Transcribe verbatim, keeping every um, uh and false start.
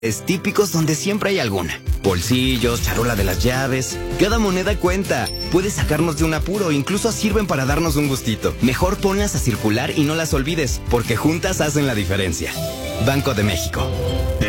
Es típicos donde siempre hay alguna. Bolsillos, charola de las llaves. Cada moneda cuenta. Puede sacarnos de un apuro, incluso sirven para darnos un gustito. Mejor ponlas a circular y no las olvides, porque juntas hacen la diferencia. Banco de México.